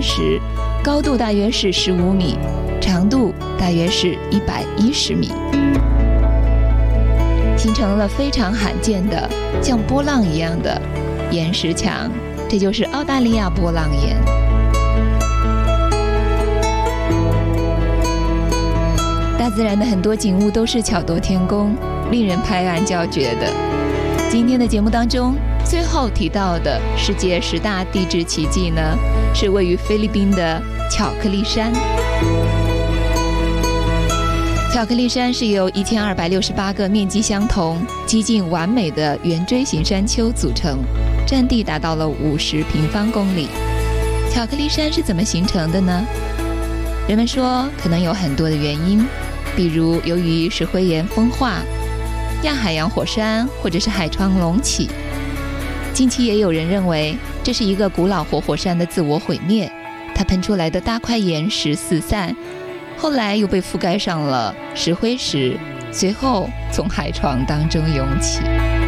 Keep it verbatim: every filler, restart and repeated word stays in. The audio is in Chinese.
石，高度大约是十五米，长度大约是一百一十米，形成了非常罕见的像波浪一样的岩石墙，这就是澳大利亚波浪岩。大自然的很多景物都是巧夺天工，令人拍案叫绝的。今天的节目当中，最后提到的世界十大地质奇迹呢，是位于菲律宾的巧克力山。巧克力山是由一千二百六十八个面积相同、几近完美的圆锥形山丘组成，占地达到了五十平方公里。巧克力山是怎么形成的呢？人们说可能有很多的原因，比如由于石灰岩风化、亚海洋火山或者是海床隆起。近期也有人认为这是一个古老活火山的自我毁灭，它喷出来的大块岩石四散，后来又被覆盖上了石灰石，随后从海床当中涌起。